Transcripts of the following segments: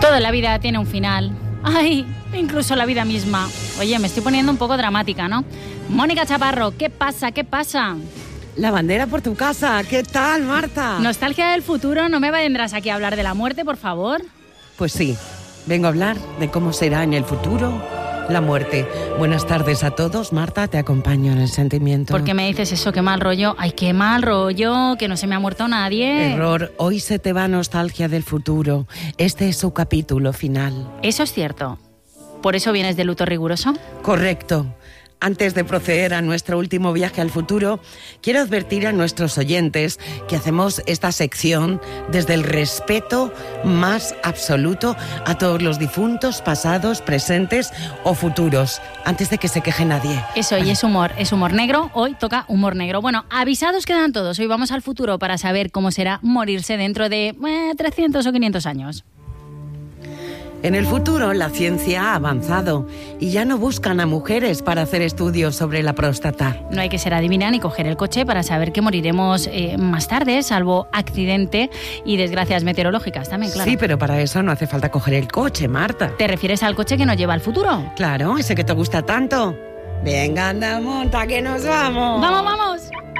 Toda la vida tiene un final. Ay, incluso la vida misma. Oye, me estoy poniendo un poco dramática, ¿no? Mónica Chaparro, ¿qué pasa? ¿Qué pasa? La bandera por tu casa. ¿Qué tal, Marta? Nostalgia del futuro, ¿no me vendrás aquí a hablar de la muerte, por favor? Pues sí, vengo a hablar de cómo será en el futuro la muerte. Buenas tardes a todos. Marta, te acompaño en el sentimiento. ¿Por qué me dices eso? Qué mal rollo. Ay, qué mal rollo, que no se me ha muerto nadie. Error. Hoy se te va Nostalgia del futuro. Este es su capítulo final. Eso es cierto. ¿Por eso vienes de luto riguroso? Correcto. Antes de proceder a nuestro último viaje al futuro, quiero advertir a nuestros oyentes que hacemos esta sección desde el respeto más absoluto a todos los difuntos, pasados, presentes o futuros, antes de que se queje nadie. Eso, y es humor negro. Hoy toca humor negro. Bueno, avisados quedan todos. Hoy vamos al futuro para saber cómo será morirse dentro de 300 o 500 años. En el futuro, la ciencia ha avanzado y ya no buscan a mujeres para hacer estudios sobre la próstata. No hay que ser adivina ni coger el coche para saber que moriremos más tarde, salvo accidente y desgracias meteorológicas también, claro. Sí, pero para eso no hace falta coger el coche, Marta. ¿Te refieres al coche que nos lleva al futuro? Claro, ese que te gusta tanto. Venga, anda, monta, que nos vamos. ¡Vamos, vamos!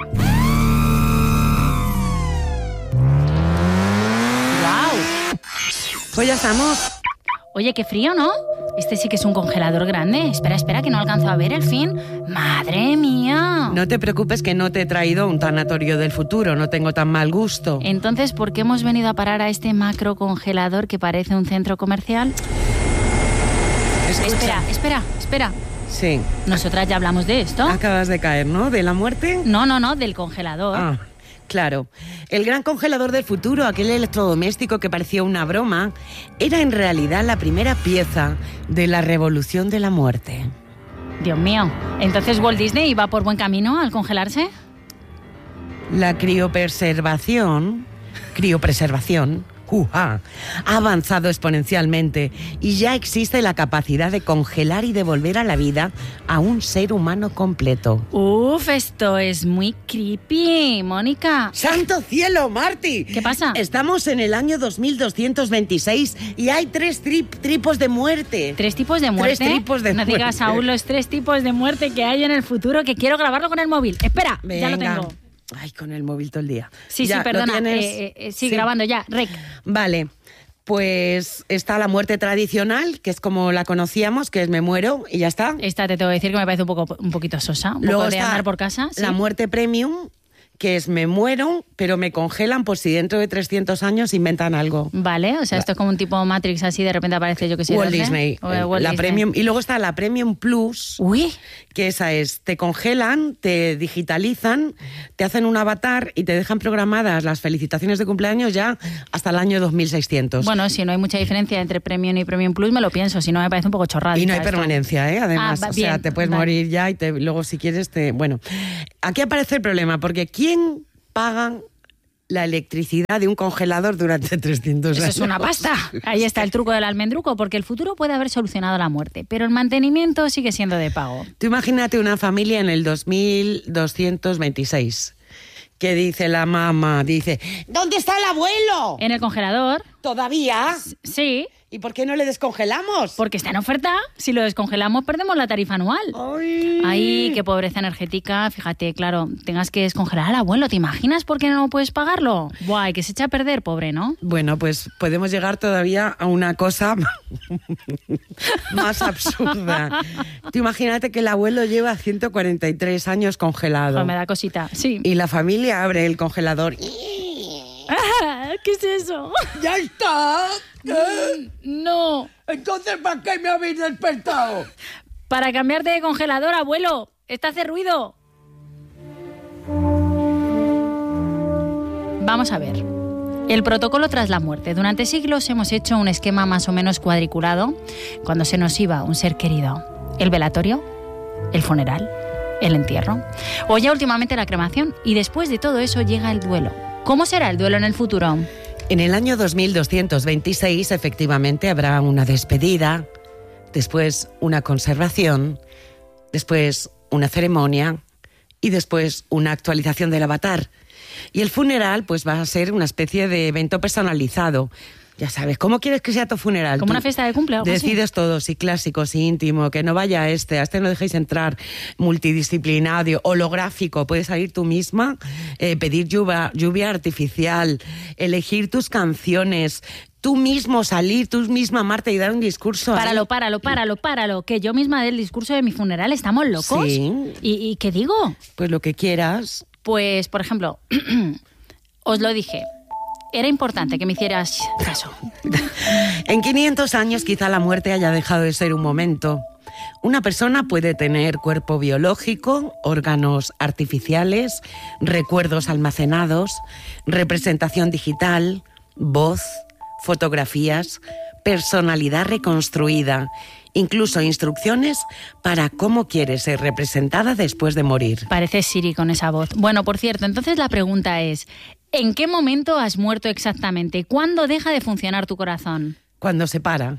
¡Guau! Pues ya estamos. Oye, qué frío, ¿no? Este sí que es un congelador grande. Espera, que no alcanzo a ver el fin. ¡Madre mía! No te preocupes que no te he traído un tanatorio del futuro, no tengo tan mal gusto. Entonces, ¿por qué hemos venido a parar a este macro congelador que parece un centro comercial? Escucha. Espera. Sí. ¿Nosotras ya hablamos de esto? Acabas de caer, ¿no? ¿De la muerte? No, del congelador. Ah, claro. El gran congelador del futuro, aquel electrodoméstico que parecía una broma, era en realidad la primera pieza de la revolución de la muerte. Dios mío. ¿Entonces Walt Disney iba por buen camino al congelarse? La criopreservación, ha avanzado exponencialmente y ya existe la capacidad de congelar y devolver a la vida a un ser humano completo. Uf, esto es muy creepy, Mónica. ¡Santo cielo, Marti! ¿Qué pasa? Estamos en el año 2226 y hay tres tipos de muerte. ¿Tres tipos de muerte? Tres tipos de muerte. No digas aún los 3 tipos de muerte que hay en el futuro, que quiero grabarlo con el móvil. Espera, Venga. ya lo tengo. Ay, con el móvil todo el día. Sí, ¿Ya perdona. lo tienes? Sí, grabando ya, rec. Vale, pues está la muerte tradicional, que es como la conocíamos, que es me muero y ya está. Esta te tengo que decir que me parece un poquito sosa. Luego poco de está andar por casa. ¿sí? la muerte premium, que es me muero, pero me congelan por si dentro de 300 años inventan algo. Vale, o sea, esto es como un tipo Matrix, así de repente aparece, yo que sé. Walt Disney, Walt la Disney. premium. Y luego está la Premium Plus, Uy, que esa es, te congelan, te digitalizan, te hacen un avatar y te dejan programadas las felicitaciones de cumpleaños ya hasta el año 2600. bueno, si no hay mucha diferencia entre Premium y Premium Plus, me lo pienso, si no me parece un poco chorrada. Y no hay permanencia, además. Ah, o sea, bien, te puedes vale. morir ya y luego si quieres te... Bueno, aquí aparece el problema, porque ¿quién paga la electricidad de un congelador durante 300 años? Eso es una pasta. Ahí está el truco del almendruco, porque el futuro puede haber solucionado la muerte, pero el mantenimiento sigue siendo de pago. Tú imagínate una familia en el 2226 que dice la mamá, dice, ¿dónde está el abuelo? En el congelador, ¿Todavía? sí, ¿Y por qué no le descongelamos? porque está en oferta. Si lo descongelamos, perdemos la tarifa anual. Ay. Ay, qué pobreza energética. Fíjate, claro, tengas que descongelar al abuelo. ¿Te imaginas por qué no puedes pagarlo? Buah, que se echa a perder, pobre, ¿no? Bueno, pues podemos llegar todavía a una cosa más absurda. Tú imagínate que el abuelo lleva 143 años congelado. Joder, me da cosita. Sí. Y la familia abre el congelador. Ah, ¿qué es eso? ¡Ya está! No. Entonces, ¿para qué me habéis despertado? Para cambiarte de congelador, abuelo. Esta hace ruido. Vamos a ver. El protocolo tras la muerte. Durante siglos hemos hecho un esquema más o menos cuadriculado cuando se nos iba un ser querido. El velatorio, el funeral, el entierro o ya últimamente la cremación. Y después de todo eso llega el duelo. ¿Cómo será el duelo en el futuro? En el año 2226, efectivamente, habrá una despedida, después una conservación, después una ceremonia y después una actualización del avatar. Y el funeral pues va a ser una especie de evento personalizado. Ya sabes, ¿cómo quieres que sea tu funeral? Como una fiesta de cumple o algo así. Decides todo, si clásico, si íntimo, que no vaya a este no dejéis entrar, multidisciplinario, holográfico, puedes salir tú misma, pedir lluvia artificial, elegir tus canciones, tú mismo salir, tú misma, Marta, y dar un discurso. Páralo, que yo misma dé el discurso de mi funeral, ¿estamos locos? Sí. ¿Y qué digo? Pues lo que quieras. Pues, por ejemplo, os lo dije, era importante que me hicieras caso. En 500 años quizá la muerte haya dejado de ser un momento. Una persona puede tener cuerpo biológico, órganos artificiales, recuerdos almacenados, representación digital, voz, fotografías, personalidad reconstruida, incluso instrucciones para cómo quiere ser representada después de morir. Parece Siri con esa voz. Bueno, por cierto, entonces la pregunta es, ¿en qué momento has muerto exactamente? ¿Cuándo deja de funcionar tu corazón? Cuando se para.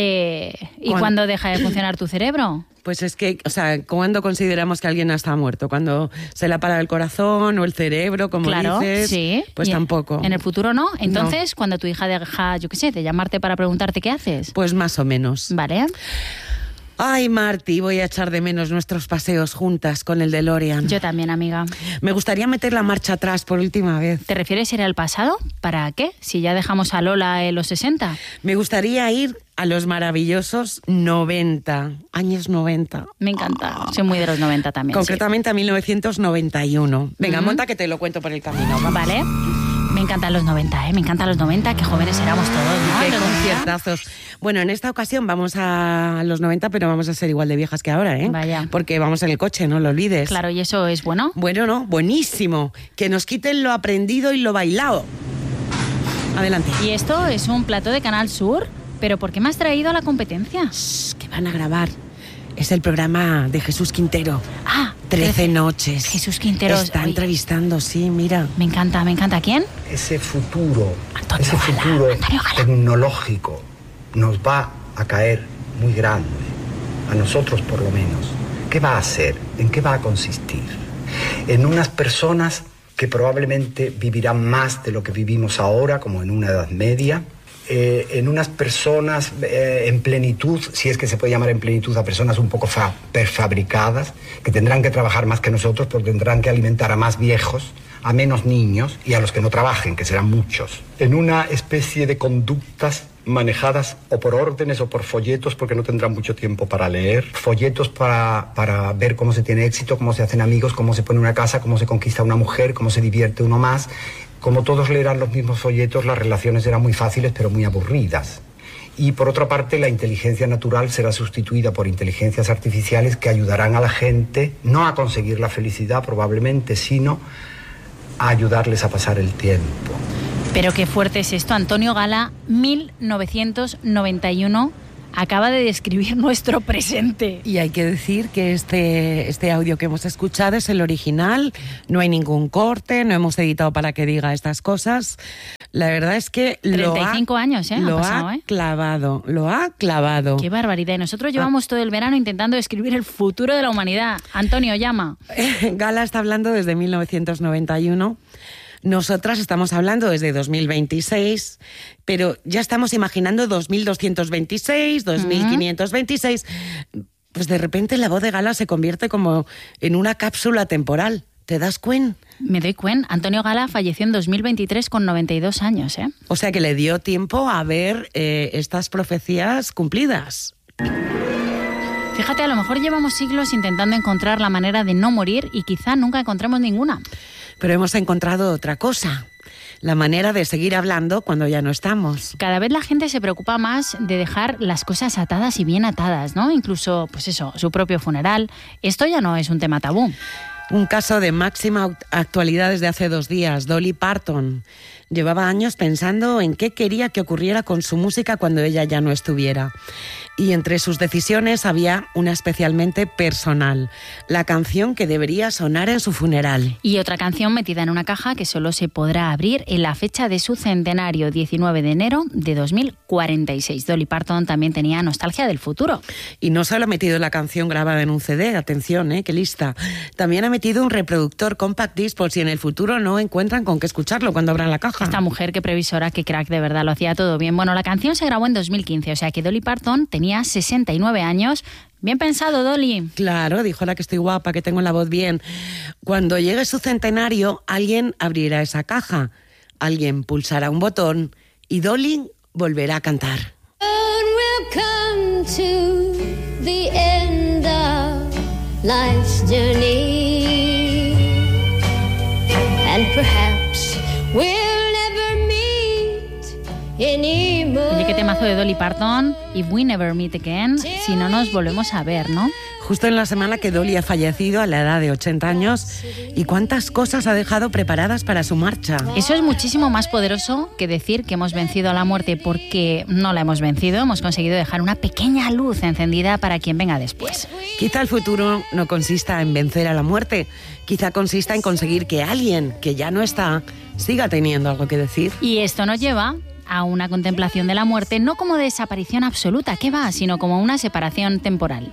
¿Y cuándo deja de funcionar tu cerebro? Pues es que, o sea, ¿cuándo consideramos que alguien está muerto? ¿Cuando se le ha parado el corazón o el cerebro, como dices? Sí. Pues tampoco. ¿En el futuro no? Entonces, cuando tu hija deja, yo qué sé, de llamarte para preguntarte qué haces. Pues más o menos. Vale. Ay, Marti, voy a echar de menos nuestros paseos juntas con el DeLorean. Yo también, amiga. Me gustaría meter la marcha atrás por última vez. ¿Te refieres a ir al pasado? ¿Para qué? Si ya dejamos a Lola en los 60. Me gustaría ir a los maravillosos 90, años 90. Me encanta. Soy muy de los 90 también. Concretamente a 1991. Venga, monta que te lo cuento por el camino. Vamos. Vale. Me encantan los 90, ¿eh? Me encantan los 90, qué jóvenes éramos todos, ¿no? Qué conciertazos. Bueno, en esta ocasión vamos a los 90, pero vamos a ser igual de viejas que ahora, ¿eh? Vaya. Porque vamos en el coche, no lo olvides. Claro, ¿y eso es bueno? Bueno, no, buenísimo. Que nos quiten lo aprendido y lo bailado. Adelante. Y esto es un plató de Canal Sur, pero ¿por qué me has traído a la competencia? Shh, que van a grabar. Es el programa de Jesús Quintero. Ah, 13 noches. Jesús Quintero. Está entrevistando, sí, mira. Me encanta. ¿Quién? Ese futuro Antonio Gala. Tecnológico nos va a caer muy grande, a nosotros por lo menos. ¿Qué va a hacer? ¿En qué va a consistir? En unas personas que probablemente vivirán más de lo que vivimos ahora, como en una Edad Media, en unas personas en plenitud, si es que se puede llamar en plenitud a personas un poco prefabricadas, que tendrán que trabajar más que nosotros porque tendrán que alimentar a más viejos, a menos niños y a los que no trabajen, que serán muchos. En una especie de conductas manejadas o por órdenes o por folletos, porque no tendrán mucho tiempo para leer. Folletos para ver cómo se tiene éxito, cómo se hacen amigos, cómo se pone una casa, cómo se conquista una mujer, cómo se divierte uno más. Como todos leerán los mismos folletos, las relaciones eran muy fáciles pero muy aburridas. Y por otra parte, la inteligencia natural será sustituida por inteligencias artificiales que ayudarán a la gente no a conseguir la felicidad probablemente, sino a ayudarles a pasar el tiempo. Pero qué fuerte es esto. Antonio Gala, 1991, acaba de describir nuestro presente. Y hay que decir que este audio que hemos escuchado es el original, no hay ningún corte, no hemos editado para que diga estas cosas. La verdad es que 35 años, ¿eh? Lo ha clavado. Qué barbaridad. Y nosotros llevamos todo el verano intentando describir el futuro de la humanidad. Antonio, llama. Gala está hablando desde 1991. Nosotras estamos hablando desde 2026, pero ya estamos imaginando 2226, 2526. Pues de repente la voz de Gala se convierte como en una cápsula temporal. ¿Te das cuenta? Me doy cuenta. Antonio Gala falleció en 2023 con 92 años, ¿eh? O sea que le dio tiempo a ver estas profecías cumplidas. Fíjate, a lo mejor llevamos siglos intentando encontrar la manera de no morir y quizá nunca encontremos ninguna. Pero hemos encontrado otra cosa, la manera de seguir hablando cuando ya no estamos. Cada vez la gente se preocupa más de dejar las cosas atadas y bien atadas, ¿no? Incluso, pues eso, su propio funeral. Esto ya no es un tema tabú. Un caso de máxima actualidad desde hace 2 días, Dolly Parton. Llevaba años pensando en qué quería que ocurriera con su música cuando ella ya no estuviera. Y entre sus decisiones había una especialmente personal, la canción que debería sonar en su funeral. Y otra canción metida en una caja que solo se podrá abrir en la fecha de su centenario, 19 de enero de 2046. Dolly Parton también tenía nostalgia del futuro. Y no solo ha metido la canción grabada en un CD, atención, qué lista. También ha metido un reproductor compact disc por si en el futuro no encuentran con qué escucharlo cuando abran la caja. caja. Esta mujer, qué previsora, qué crack, de verdad, lo hacía todo bien. Bueno, la canción se grabó en 2015, o sea que Dolly Parton tenía 69 años. Bien pensado, Dolly. Claro, dijo la que estoy guapa, que tengo la voz bien. Cuando llegue su centenario, alguien abrirá esa caja, alguien pulsará un botón y Dolly volverá a cantar. We'll come to the end of life's journey, and perhaps we'll never meet anymore. Oye, qué temazo de Dolly Parton. If we never meet again, si no nos volvemos a ver, ¿no? Justo en la semana que Dolly ha fallecido a la edad de 80 años y cuántas cosas ha dejado preparadas para su marcha. Eso es muchísimo más poderoso que decir que hemos vencido a la muerte, porque no la hemos vencido, hemos conseguido dejar una pequeña luz encendida para quien venga después. Quizá el futuro no consista en vencer a la muerte, quizá consista en conseguir que alguien que ya no está siga teniendo algo que decir. Y esto nos lleva a una contemplación de la muerte, no como desaparición absoluta, ¿qué va?, sino como una separación temporal.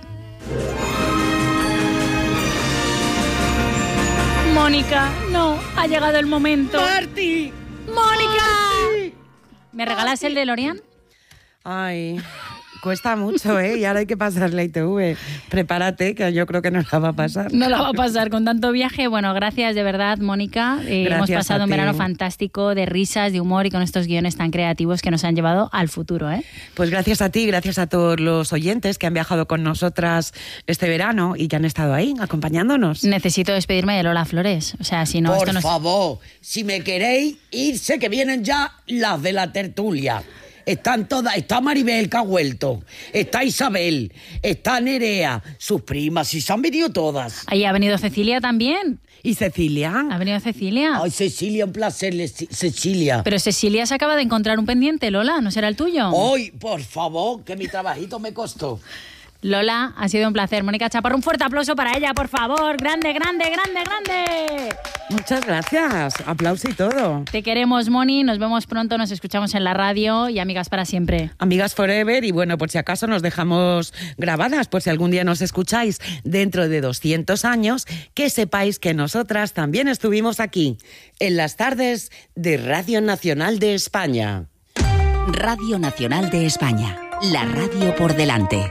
Mónica, no, ha llegado el momento. ¡Marty! ¡Mónica! ¡Marty! ¿Me regalas el DeLorean? Ay, cuesta mucho, ¿eh? Y ahora hay que pasar la ITV. Prepárate, que yo creo que no la va a pasar. No la va a pasar con tanto viaje. Bueno, gracias de verdad, Mónica. Hemos pasado un verano fantástico de risas, de humor y con estos guiones tan creativos que nos han llevado al futuro, ¿eh? Pues gracias a ti, gracias a todos los oyentes que han viajado con nosotras este verano y que han estado ahí acompañándonos. Necesito despedirme de Lola Flores. O sea, si no, Por esto no... favor, si me queréis irse, que vienen ya las de la tertulia. Están todas, está Maribel, que ha vuelto, está Isabel, está Nerea, sus primas, y se han venido todas. Ahí ha venido Cecilia también. ¿Y Cecilia? Ha venido Cecilia. Ay, Cecilia, un placer, Cecilia. Pero Cecilia se acaba de encontrar un pendiente, Lola, ¿no será el tuyo? Ay, por favor, que mi trabajito me costó. Lola, ha sido un placer. Mónica Chaparro, un fuerte aplauso para ella, por favor. Grande, grande, grande, grande. Muchas gracias. Aplauso y todo. Te queremos, Moni. Nos vemos pronto, nos escuchamos en la radio y amigas para siempre. Amigas forever y bueno, por si acaso nos dejamos grabadas, por si algún día nos escucháis dentro de 200 años, que sepáis que nosotras también estuvimos aquí, en las tardes de Radio Nacional de España. Radio Nacional de España, la radio por delante.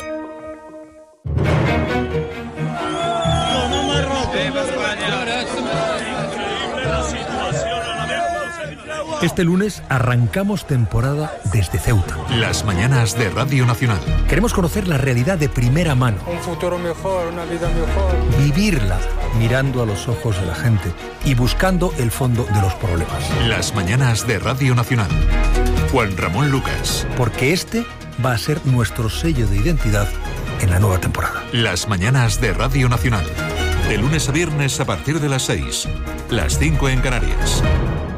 Este lunes arrancamos temporada desde Ceuta. Las mañanas de Radio Nacional. Queremos conocer la realidad de primera mano. Un futuro mejor, una vida mejor. Vivirla mirando a los ojos de la gente y buscando el fondo de los problemas. Las mañanas de Radio Nacional. Juan Ramón Lucas. Porque este va a ser nuestro sello de identidad en la nueva temporada. Las mañanas de Radio Nacional. De lunes a viernes a partir de las 6. Las 5 en Canarias.